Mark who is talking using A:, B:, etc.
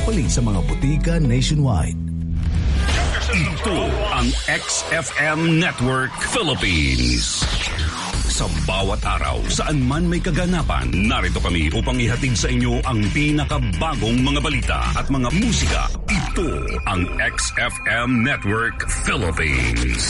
A: papalit sa mga butika nationwide.
B: Ito ang XFM Network Philippines. Sa bawat araw, saan man may kaganapan, narito kami upang ihatid sa inyo ang pinakabagong mga balita at mga musika. Ito ang XFM Network Philippines.